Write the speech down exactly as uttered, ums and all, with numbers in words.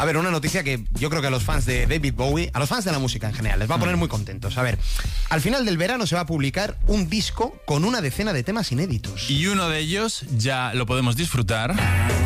A ver, una noticia que yo creo que a los fans de David Bowie, a los fans de la música en general, les va a poner muy contentos. A ver, al final del verano se va a publicar un disco con una decena de temas inéditos. Y uno de ellos ya lo podemos disfrutar